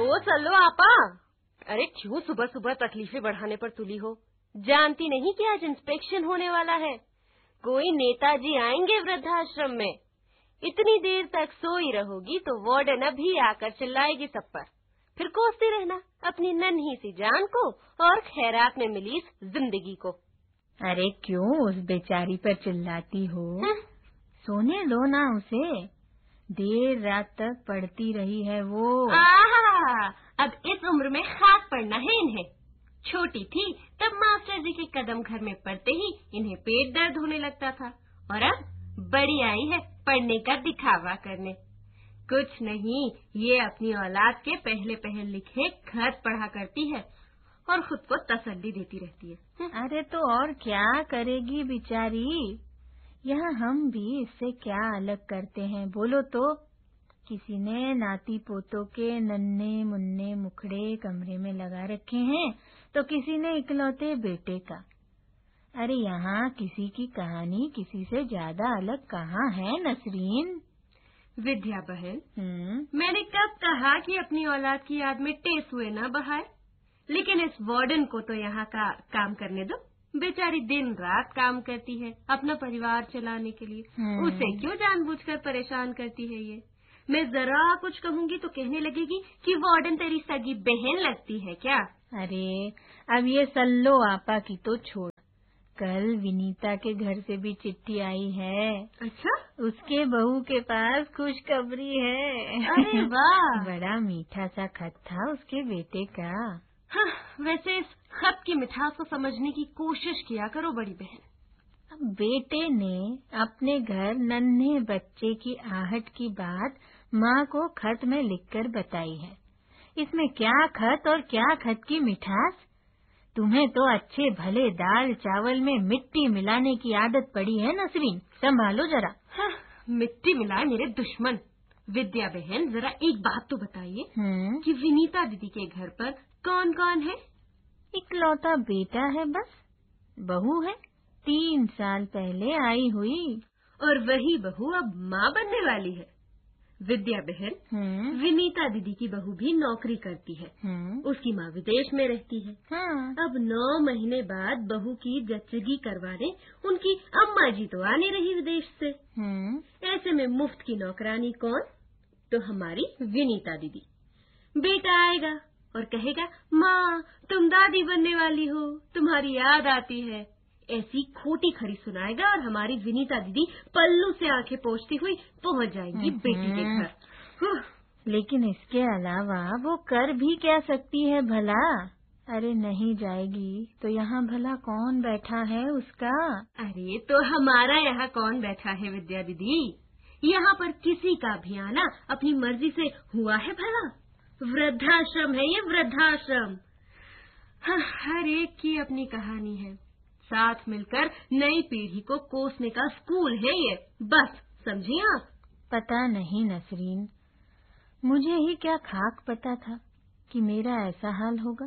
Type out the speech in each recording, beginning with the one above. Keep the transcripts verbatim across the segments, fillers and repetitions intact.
ओ सल्लो आपा, अरे क्यों सुबह सुबह तकलीफें बढ़ाने पर तुली हो? जानती नहीं कि आज इंस्पेक्शन होने वाला है। कोई नेताजी आएंगे वृद्धाश्रम में। इतनी देर तक सोई रहोगी तो वार्डन अभी आकर चिल्लाएगी सब पर। फिर कोसती रहना अपनी नन्ही सी जान को और खैरात में मिली इस जिंदगी को। अरे क्यों उस बेचारी पर चिल्लाती हो? है? सोने दो ना उसे, देर रात तक पढ़ती रही है वो। आहा, अब इस उम्र में खाक पड़ना है इन्हें। छोटी थी तब मास्टर जी के कदम घर में पड़ते ही इन्हें पेट दर्द होने लगता था, और अब बड़ी आई है पढ़ने का दिखावा करने। कुछ नहीं, ये अपनी औलाद के पहले पहल लिखे खत पढ़ा करती है और खुद को तसल्ली देती रहती है। अरे तो और क्या करेगी बेचारी? यहाँ हम भी इससे क्या अलग करते हैं बोलो तो? किसी ने नाती पोतों के नन्हे मुन्ने मुखड़े कमरे में लगा रखे हैं तो किसी ने इकलौते बेटे का। अरे यहाँ किसी की कहानी किसी से ज्यादा अलग कहाँ है नसरीन? विद्या बहन, हम्म मैंने कब कहा कि अपनी औलाद की याद में टेसुए न बहाए? लेकिन इस वार्डन को तो यहाँ का काम करने दो। बेचारी दिन रात काम करती है अपना परिवार चलाने के लिए। उसे क्यों जानबूझकर परेशान करती है ये? मैं जरा कुछ कहूँगी तो कहने लगेगी कि वार्डन तेरी सगी बहन लगती है क्या? अरे अब ये सल्लो आपा की तो छोड़, कल विनीता के घर से भी चिट्ठी आई है। अच्छा? उसके बहू के पास खुशखबरी है। अरे वाह! बड़ा मीठा सा खत था उसके बेटे का। हाँ, वैसे इस खत की मिठास को समझने की कोशिश किया करो बड़ी बहन। अब बेटे ने अपने घर नन्हे बच्चे की आहट की बात माँ को खत में लिखकर बताई है। इसमें क्या खत और क्या खत की मिठास? तुम्हें तो अच्छे भले दाल चावल में मिट्टी मिलाने की आदत पड़ी है नसरीन, संभालो जरा। हाँ, मिट्टी मिलाए मेरे दुश्मन। विद्या बहन, जरा एक बात तो बताइए कि विनीता दीदी के घर पर कौन कौन है? इकलौता बेटा है बस, बहू है तीन साल पहले आई हुई। और वही बहू अब माँ बनने वाली है। विद्या बहन, विनीता दीदी की बहू भी नौकरी करती है। उसकी माँ विदेश में रहती है। हाँ। अब नौ महीने बाद बहू की जच्चगी करवाने उनकी अम्मा जी तो आने रही विदेश से। ऐसे में मुफ्त की नौकरानी कौन? तो हमारी विनीता दीदी। बेटा आएगा और कहेगा, माँ तुम दादी बनने वाली हो, तुम्हारी याद आती है। ऐसी खोटी खरी सुनाएगा और हमारी विनीता दीदी पल्लू से आंखें पोंछती हुई पहुंच जाएंगी बेटी के घर। लेकिन इसके अलावा वो कर भी क्या सकती है भला? अरे नहीं जाएगी तो यहाँ भला कौन बैठा है उसका? अरे तो हमारा यहाँ कौन बैठा है विद्या दीदी? यहाँ पर किसी का भी आना अपनी मर्जी से हुआ है भला? वृद्धाश्रम है ये, वृद्धाश्रम। हाँ, हर एक की अपनी कहानी है। साथ मिलकर नई पीढ़ी को कोसने का स्कूल है ये, बस समझी आप? पता नहीं नसरीन, मुझे ही क्या खाक पता था कि मेरा ऐसा हाल होगा।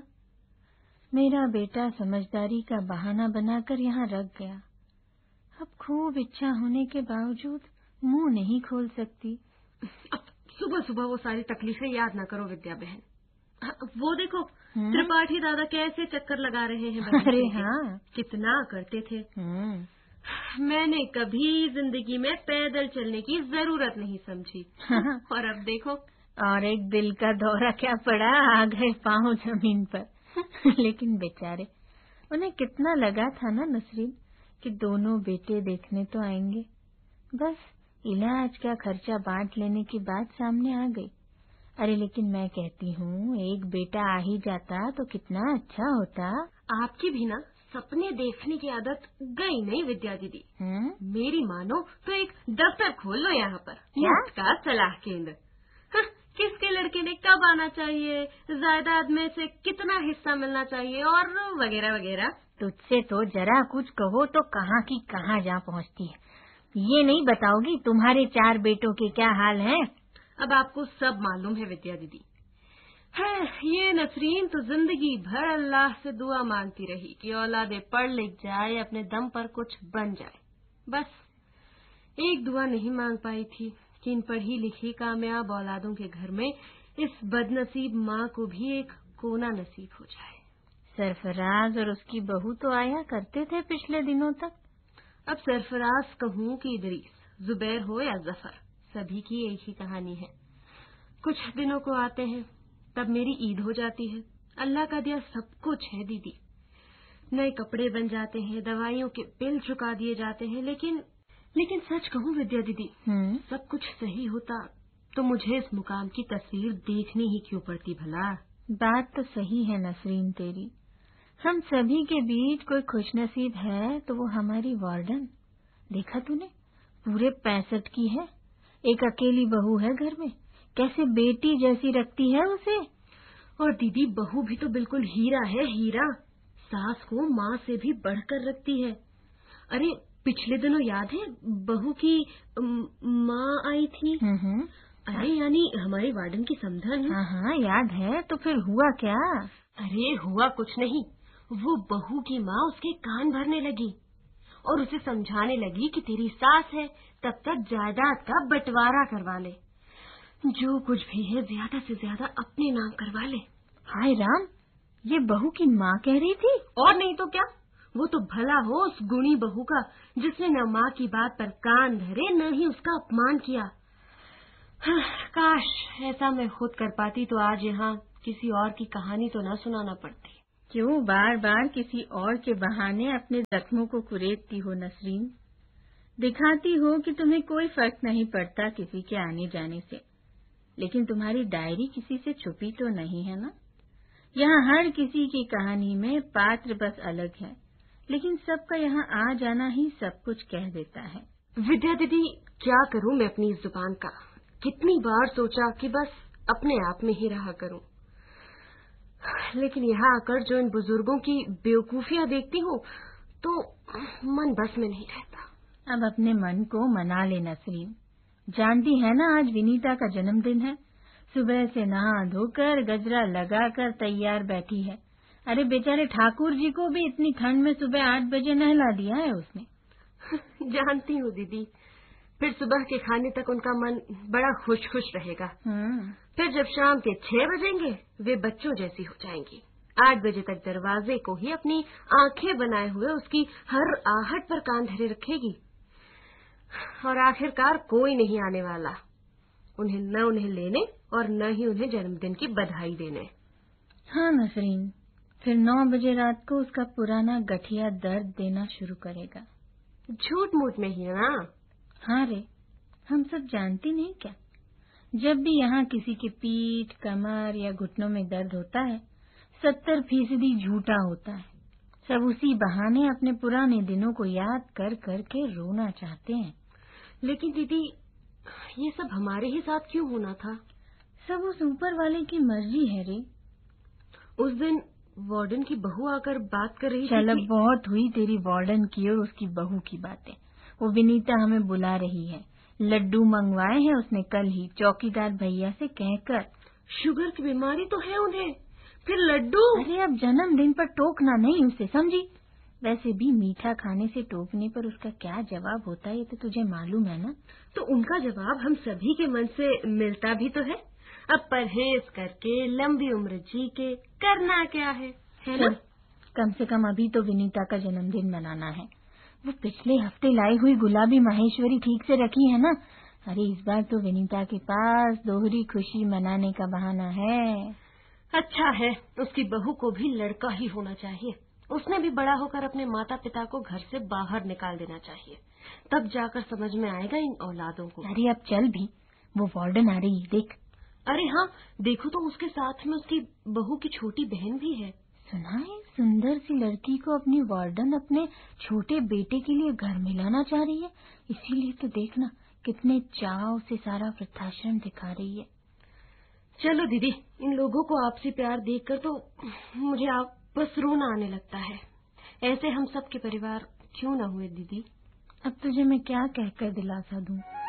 मेरा बेटा समझदारी का बहाना बनाकर यहाँ रख गया। अब खूब इच्छा होने के बावजूद मुंह नहीं खोल सकती। अब सुबह सुबह वो सारी तकलीफें याद न करो विद्या बहन। वो देखो त्रिपाठी दादा कैसे चक्कर लगा रहे हैं। अरे हाँ, कितना करते थे। मैंने कभी जिंदगी में पैदल चलने की जरूरत नहीं समझी। और अब देखो, और एक दिल का दौरा क्या पड़ा, आ गए पाँव जमीन पर। लेकिन बेचारे, उन्हें कितना लगा था ना नसरीन कि दोनों बेटे देखने तो आएंगे। बस इलाज का खर्चा बांट लेने की बात सामने आ गई। अरे लेकिन मैं कहती हूँ, एक बेटा आ ही जाता तो कितना अच्छा होता। आपकी भी ना सपने देखने की आदत गई नहीं विद्या दीदी। मेरी मानो तो एक दफ्तर खोल लो यहाँ पर, मुफ्त का सलाह केंद्र। हाँ, किसके लड़के ने कब आना चाहिए, जायदाद में से कितना हिस्सा मिलना चाहिए और वगैरह वगैरह। तुझसे तो जरा कुछ कहो तो कहाँ की कहाँ जा पहुँचती है। ये नहीं बताओगी तुम्हारे चार बेटों के क्या हाल हैं? अब आपको सब मालूम है विद्या दीदी। है, ये नसरीन तो जिंदगी भर अल्लाह से दुआ मांगती रही कि औलादे पढ़ लिख जाए, अपने दम पर कुछ बन जाए। बस एक दुआ नहीं मांग पाई थी कि इन पढ़ी लिखी कामयाब औलादों के घर में इस बदनसीब माँ को भी एक कोना नसीब हो जाए। सरफराज और उसकी बहू तो आया करते थे पिछले दिनों तक। अब सरफराज कहूँ कि इदरीस, जुबैर हो या जफर, सभी की एक ही कहानी है। कुछ दिनों को आते हैं, तब मेरी ईद हो जाती है। अल्लाह का दिया सब कुछ है दीदी, नए कपड़े बन जाते हैं, दवाइयों के बिल चुका दिए जाते हैं, लेकिन लेकिन सच कहूँ विद्या दीदी, सब कुछ सही होता तो मुझे इस मुकाम की तस्वीर देखनी ही क्यों पड़ती भला। बात तो सही है नसरीन तेरी। हम सभी के बीच कोई खुशनसीब है तो वो हमारी वार्डन। देखा तूने, पूरे पैंसठ की है, एक अकेली बहू है घर में, कैसे बेटी जैसी रखती है उसे। और दीदी बहू भी तो बिल्कुल हीरा है, हीरा। सास को माँ से भी बढ़कर रखती है। अरे पिछले दिनों याद है बहू की माँ आई थी? अरे यानी हमारी वार्डन की समधन। हाँ हाँ याद है। तो फिर हुआ क्या? अरे हुआ कुछ नहीं, वो बहू की माँ उसके कान भरने लगी और उसे समझाने लगी कि तेरी सास है, तब तक जायदाद का बंटवारा करवा ले, जो कुछ भी है ज्यादा से ज्यादा अपने नाम करवा ले। हाय राम, ये बहू की माँ कह रही थी? और नहीं तो क्या, वो तो भला हो उस गुणी बहू का जिसने न माँ की बात पर कान धरे न ही उसका अपमान किया। हाँ, काश ऐसा मैं खुद कर पाती तो आज यहाँ किसी और की कहानी तो न सुनाना पड़ती। क्यों बार बार किसी और के बहाने अपने जख्मों को कुरेदती हो नसरीन? दिखाती हो कि तुम्हें कोई फर्क नहीं पड़ता किसी के आने जाने से, लेकिन तुम्हारी डायरी किसी से छुपी तो नहीं है ना? यहाँ हर किसी की कहानी में पात्र बस अलग है, लेकिन सबका यहाँ आ जाना ही सब कुछ कह देता है। विद्या दीदी, क्या करूँ मैं अपनी इस जुबान का? कितनी बार सोचा कि बस अपने आप में ही रहा करूँ, लेकिन यहाँ आकर जो इन बुजुर्गों की बेवकूफियाँ देखती हूँ तो मन बस में नहीं रहता। अब अपने मन को मना ले नसरीन। जानती है ना आज विनीता का जन्मदिन है। सुबह से नहा धोकर गजरा लगाकर तैयार बैठी है। अरे बेचारे ठाकुर जी को भी इतनी ठंड में सुबह आठ बजे नहला दिया है उसने। जानती हूँ दीदी, फिर सुबह के खाने तक उनका मन बड़ा खुश खुश रहेगा। फिर जब शाम के छह बजेंगे वे बच्चों जैसी हो जाएंगी। आठ बजे तक दरवाजे को ही अपनी आंखें बनाए हुए उसकी हर आहट पर कान धरे रखेगी और आखिरकार कोई नहीं आने वाला उन्हें न उन्हें लेने और न ही उन्हें जन्मदिन की बधाई देने। हाँ नसरीन, फिर नौ बजे रात को उसका पुराना गठिया दर्द देना शुरू करेगा। झूठ मूठ में ही ना? हाँ रे, हम सब जानती नहीं क्या? जब भी यहाँ किसी की पीठ, कमर या घुटनों में दर्द होता है, सत्तर फीसदी झूठा होता है। सब उसी बहाने अपने पुराने दिनों को याद कर कर के रोना चाहते हैं। लेकिन दीदी, ये सब हमारे ही साथ क्यों होना था? सब उस ऊपर वाले की मर्जी है रे। उस दिन वार्डन की बहू आकर बात कर रही थी। चल अब बहुत हुई तेरी वार्डन की और उसकी बहू की बातें। वो विनीता हमें बुला रही है। लड्डू मंगवाए हैं उसने कल ही चौकीदार भैया से कहकर। शुगर की बीमारी तो है उन्हें, फिर लड्डू? अरे अब जन्मदिन पर टोकना नहीं उसे, समझी? वैसे भी मीठा खाने से टोकने पर उसका क्या जवाब होता है ये तो तुझे मालूम है ना? तो उनका जवाब हम सभी के मन से मिलता भी तो है। अब परहेज करके लंबी उम्र जी के करना क्या है, है ना? कम से कम अभी तो विनीता का जन्मदिन मनाना है। वो पिछले हफ्ते लाई हुई गुलाबी माहेश्वरी ठीक से रखी है ना? अरे इस बार तो विनीता के पास दोहरी खुशी मनाने का बहाना है। अच्छा है, उसकी बहू को भी लड़का ही होना चाहिए। उसने भी बड़ा होकर अपने माता पिता को घर से बाहर निकाल देना चाहिए, तब जाकर समझ में आएगा इन औलादों को। अरे अब चल भी, वो वार्डन आ रही है देख। अरे हाँ, देखो तो उसके साथ में उसकी बहू की छोटी बहन भी है। सुना है सुंदर सी लड़की को अपनी वार्डन अपने छोटे बेटे के लिए घर में लाना चाह रही है, इसीलिए तो देखना कितने चाव से सारा वृद्धाश्रम दिखा रही है। चलो दीदी, इन लोगों को आपसी प्यार देखकर तो मुझे आप बस रोना आने लगता है। ऐसे हम सब के परिवार क्यों न हुए दीदी? अब तुझे मैं क्या कहकर दिलासा दूं?